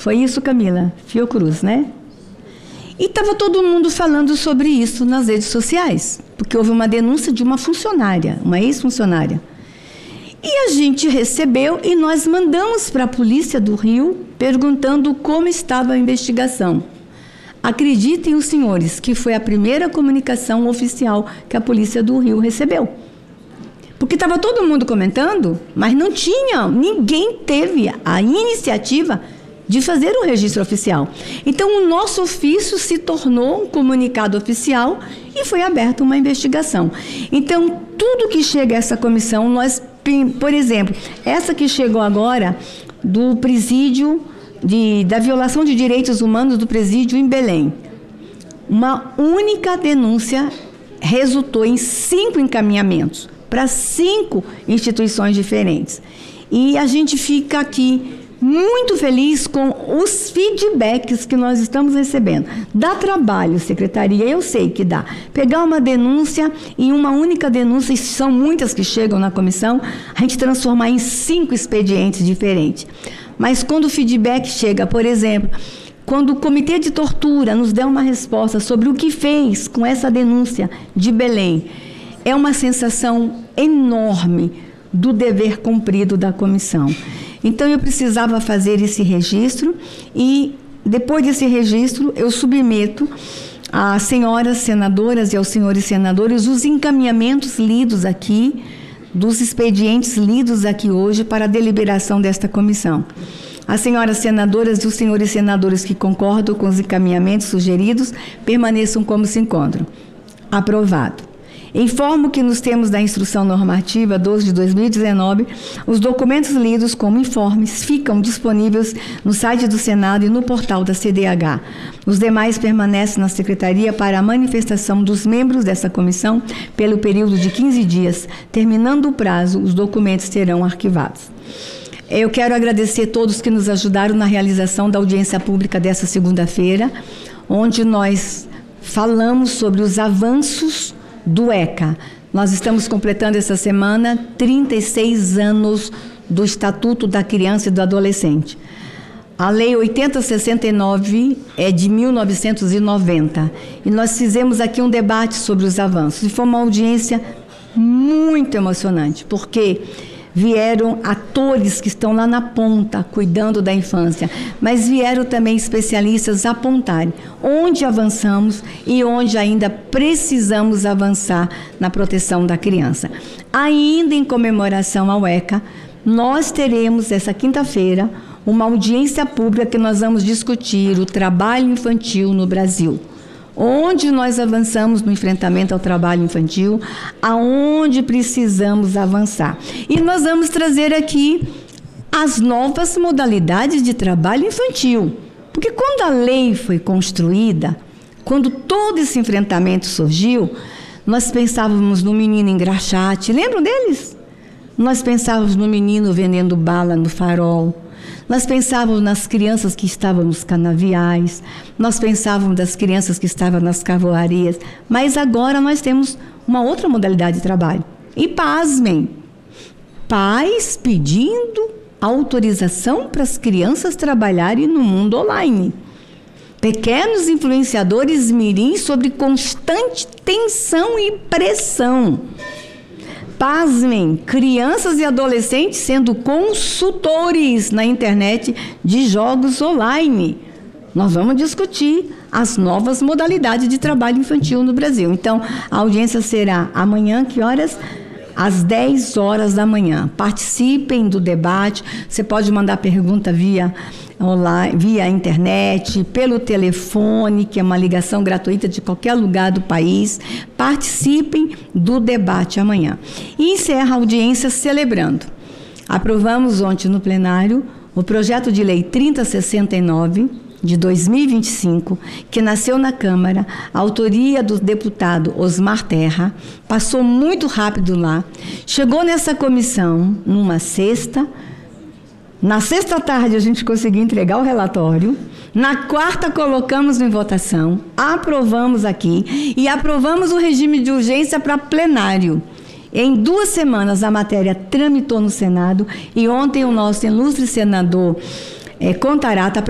Foi isso, Camila? Fiocruz, né? E estava todo mundo falando sobre isso nas redes sociais, porque houve uma denúncia de uma funcionária, uma ex-funcionária. E a gente recebeu e nós mandamos para a Polícia do Rio perguntando como estava a investigação. Acreditem os senhores que foi a primeira comunicação oficial que a Polícia do Rio recebeu. Porque estava todo mundo comentando, mas ninguém teve a iniciativa de fazer um registro oficial. Então, o nosso ofício se tornou um comunicado oficial e foi aberta uma investigação. Então, tudo que chega a essa comissão, por exemplo, essa que chegou agora do presídio, da violação de direitos humanos do presídio em Belém. Uma única denúncia resultou em 5 encaminhamentos para 5 instituições diferentes. E a gente fica aqui muito feliz com os feedbacks que nós estamos recebendo. Dá trabalho, secretaria, eu sei que dá. Pegar uma denúncia e uma única denúncia, e são muitas que chegam na comissão, a gente transformar em 5 expedientes diferentes. Mas quando o feedback chega, por exemplo, quando o Comitê de Tortura nos der uma resposta sobre o que fez com essa denúncia de Belém, é uma sensação enorme do dever cumprido da comissão. Então, eu precisava fazer esse registro e, depois desse registro, eu submeto às senhoras senadoras e aos senhores senadores os encaminhamentos lidos aqui, dos expedientes lidos aqui hoje para a deliberação desta comissão. As senhoras senadoras e os senhores senadores que concordam com os encaminhamentos sugeridos permaneçam como se encontram. Aprovado. Informo que nos termos da Instrução Normativa 12 de 2019, os documentos lidos como informes ficam disponíveis no site do Senado e no portal da CDH. Os demais permanecem na Secretaria para a manifestação dos membros dessa comissão pelo período de 15 dias. Terminando o prazo, os documentos serão arquivados. Eu quero agradecer a todos que nos ajudaram na realização da audiência pública dessa segunda-feira, onde nós falamos sobre os avanços do ECA. Nós estamos completando essa semana 36 anos do Estatuto da Criança e do Adolescente. A Lei 8069 é de 1990 e nós fizemos aqui um debate sobre os avanços e foi uma audiência muito emocionante, porque vieram atores que estão lá na ponta, cuidando da infância, mas vieram também especialistas apontarem onde avançamos e onde ainda precisamos avançar na proteção da criança. Ainda em comemoração ao ECA, nós teremos essa quinta-feira uma audiência pública que nós vamos discutir o trabalho infantil no Brasil. Onde nós avançamos no enfrentamento ao trabalho infantil, aonde precisamos avançar. E nós vamos trazer aqui as novas modalidades de trabalho infantil. Porque quando a lei foi construída, quando todo esse enfrentamento surgiu, nós pensávamos no menino engraxate, lembram deles? Nós pensávamos no menino vendendo bala no farol. Nós pensávamos nas crianças que estavam nos canaviais, nós pensávamos das crianças que estavam nas carvoarias, mas agora nós temos uma outra modalidade de trabalho. E pasmem, pais pedindo autorização para as crianças trabalharem no mundo online. Pequenos influenciadores mirins sobre constante tensão e pressão. Pasmem, crianças e adolescentes sendo consultores na internet de jogos online. Nós vamos discutir as novas modalidades de trabalho infantil no Brasil. Então, a audiência será amanhã, que horas? Às 10 horas da manhã. Participem do debate. Você pode mandar pergunta via online, via internet, pelo telefone, que é uma ligação gratuita de qualquer lugar do país. Participem do debate amanhã. E encerra a audiência celebrando. Aprovamos ontem no plenário o projeto de lei 3069, de 2025, que nasceu na Câmara, a autoria do deputado Osmar Terra, passou muito rápido lá, chegou nessa comissão numa sexta. Na sexta tarde a gente conseguiu entregar o relatório, na quarta colocamos em votação, aprovamos aqui e aprovamos o regime de urgência para plenário. Em 2 semanas a matéria tramitou no Senado e ontem o nosso ilustre senador Contarata